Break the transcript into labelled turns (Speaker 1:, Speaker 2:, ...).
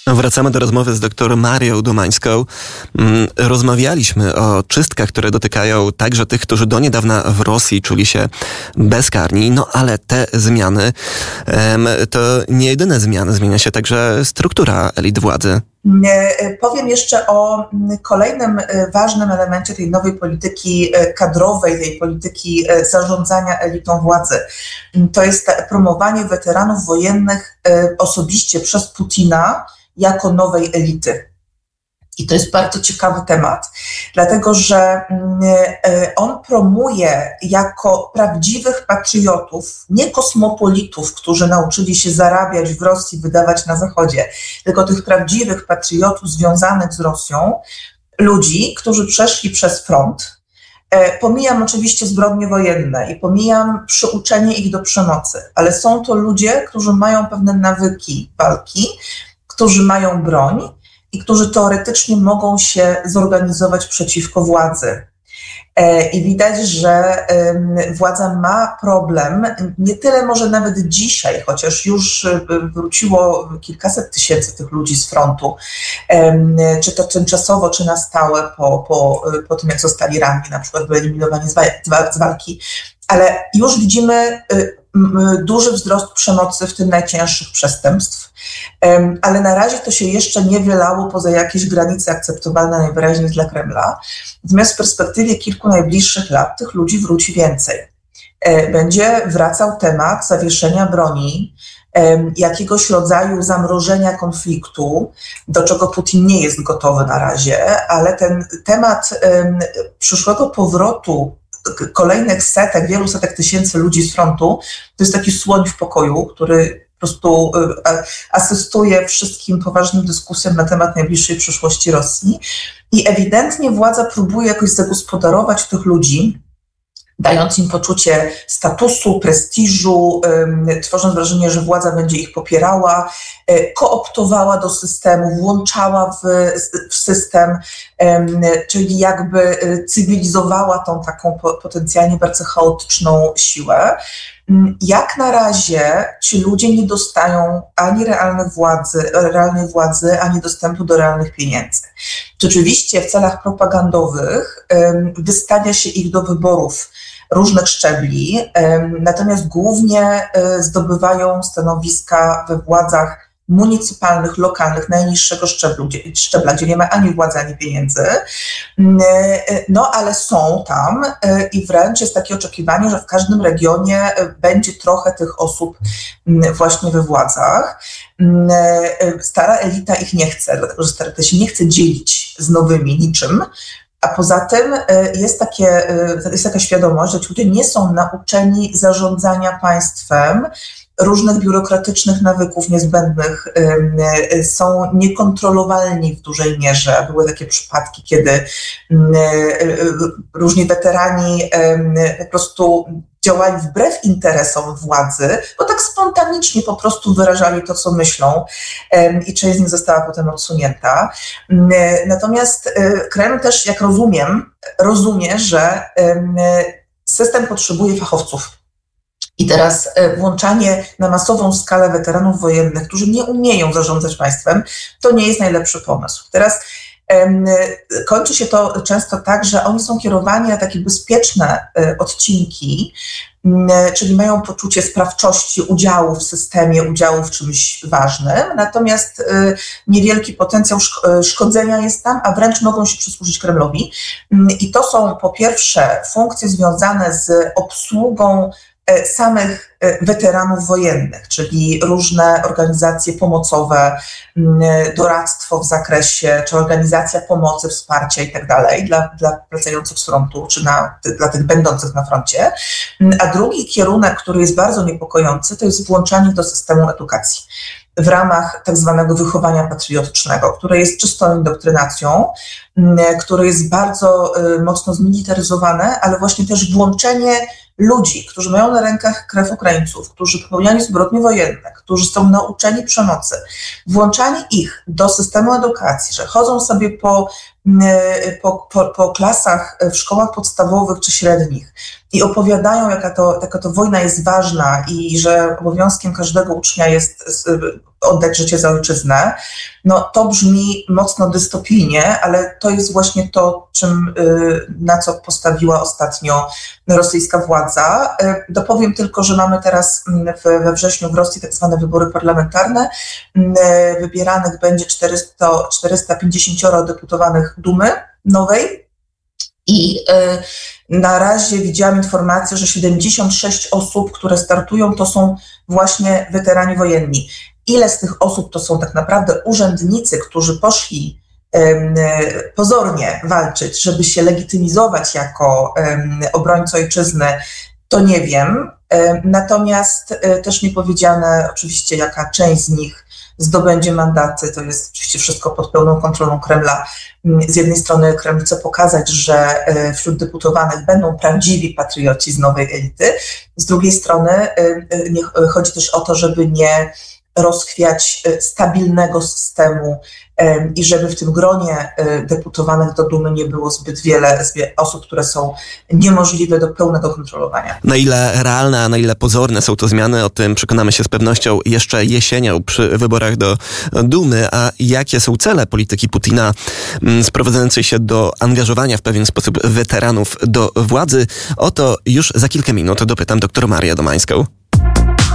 Speaker 1: Wracamy do rozmowy z dr Marią Domańską. Rozmawialiśmy o czystkach, które dotykają także tych, którzy do niedawna w Rosji czuli się bezkarni. No ale te zmiany to nie jedyne zmiany. Zmienia się także struktura elit władzy.
Speaker 2: Powiem jeszcze o kolejnym ważnym elemencie tej nowej polityki kadrowej, tej polityki zarządzania elitą władzy. To jest promowanie weteranów wojennych osobiście przez Putina jako nowej elity. I to jest bardzo ciekawy temat, dlatego że on promuje jako prawdziwych patriotów, nie kosmopolitów, którzy nauczyli się zarabiać w Rosji, wydawać na Zachodzie, tylko tych prawdziwych patriotów związanych z Rosją, ludzi, którzy przeszli przez front. Pomijam oczywiście zbrodnie wojenne i pomijam przyuczenie ich do przemocy, ale są to ludzie, którzy mają pewne nawyki walki, którzy mają broń i którzy teoretycznie mogą się zorganizować przeciwko władzy. I widać, że władza ma problem, nie tyle może nawet dzisiaj, chociaż już wróciło kilkaset tysięcy tych ludzi z frontu, czy to tymczasowo, czy na stałe po tym, jak zostali ranni, na przykład wyeliminowani z walki, ale już widzimy duży wzrost przemocy, w tym najcięższych przestępstw, ale na razie to się jeszcze nie wylało poza jakieś granice akceptowalne najwyraźniej dla Kremla. Natomiast w perspektywie kilku najbliższych lat tych ludzi wróci więcej. Będzie wracał temat zawieszenia broni, jakiegoś rodzaju zamrożenia konfliktu, do czego Putin nie jest gotowy na razie, ale ten temat przyszłego powrotu kolejnych wielu setek tysięcy ludzi z frontu, to jest taki słoń w pokoju, który po prostu asystuje wszystkim poważnym dyskusjom na temat najbliższej przyszłości Rosji. I ewidentnie władza próbuje jakoś zagospodarować tych ludzi, dając im poczucie statusu, prestiżu, tworząc wrażenie, że władza będzie ich popierała, kooptowała do systemu, włączała w system, czyli jakby cywilizowała tą taką potencjalnie bardzo chaotyczną siłę. Jak na razie ci ludzie nie dostają ani realnej władzy, ani dostępu do realnych pieniędzy. Rzeczywiście w celach propagandowych wystawia się ich do wyborów różnych szczebli, natomiast głównie zdobywają stanowiska we władzach municypalnych, lokalnych, najniższego szczebla, gdzie nie ma ani władzy, ani pieniędzy, no ale są tam i wręcz jest takie oczekiwanie, że w każdym regionie będzie trochę tych osób właśnie we władzach. Stara elita ich nie chce, dlatego że stara elita się nie chce dzielić z nowymi niczym, a poza tym jest taka świadomość, że ci ludzie nie są nauczeni zarządzania państwem, różnych biurokratycznych nawyków niezbędnych, są niekontrolowalni w dużej mierze. Były takie przypadki, kiedy różni weterani po prostu działali wbrew interesom władzy, bo tak spontanicznie po prostu wyrażali to, co myślą i część z nich została potem odsunięta. Natomiast Kreml też, jak rozumie, że system potrzebuje fachowców. I teraz włączanie na masową skalę weteranów wojennych, którzy nie umieją zarządzać państwem, to nie jest najlepszy pomysł. Teraz kończy się to często tak, że oni są kierowani na takie bezpieczne odcinki, czyli mają poczucie sprawczości, udziału w systemie, udziału w czymś ważnym, natomiast niewielki potencjał szkodzenia jest tam, a wręcz mogą się przysłużyć Kremlowi. I to są po pierwsze funkcje związane z obsługą samych weteranów wojennych, czyli różne organizacje pomocowe, doradztwo w zakresie, czy organizacja pomocy, wsparcia i tak dalej dla pracujących z frontu, czy dla tych będących na froncie. A drugi kierunek, który jest bardzo niepokojący, to jest włączanie do systemu edukacji w ramach tak zwanego wychowania patriotycznego, które jest czystą indoktrynacją, które jest bardzo mocno zmilitaryzowane, ale właśnie też włączenie ludzi, którzy mają na rękach krew Ukraińców, którzy popełniali zbrodnie wojenne, którzy są nauczeni przemocy, włączanie ich do systemu edukacji, że chodzą sobie po klasach w szkołach podstawowych czy średnich i opowiadają, jaka to wojna jest ważna i że obowiązkiem każdego ucznia jest oddać życie za ojczyznę. No to brzmi mocno dystopijnie, ale to jest właśnie to, na co postawiła ostatnio rosyjska władza. Dopowiem tylko, że mamy teraz we wrześniu w Rosji tak zwane wybory parlamentarne. Wybieranych będzie 450 deputowanych Dumy nowej. I na razie widziałam informację, że 76 osób, które startują, to są właśnie weterani wojenni. Ile z tych osób to są tak naprawdę urzędnicy, którzy poszli pozornie walczyć, żeby się legitymizować jako obrońcy ojczyzny, to nie wiem. Natomiast też nie powiedziane oczywiście, jaka część z nich zdobędzie mandaty. To jest oczywiście wszystko pod pełną kontrolą Kremla. Z jednej strony Kreml chce pokazać, że wśród deputowanych będą prawdziwi patrioci z nowej elity. Z drugiej strony chodzi też o to, żeby nie rozchwiać stabilnego systemu i żeby w tym gronie deputowanych do Dumy nie było zbyt wiele osób, które są niemożliwe do pełnego kontrolowania.
Speaker 1: Na ile realne, a na ile pozorne są to zmiany, o tym przekonamy się z pewnością jeszcze jesienią przy wyborach do Dumy. A jakie są cele polityki Putina sprowadzającej się do angażowania w pewien sposób weteranów do władzy? O to już za kilka minut dopytam dr Marię Domańską.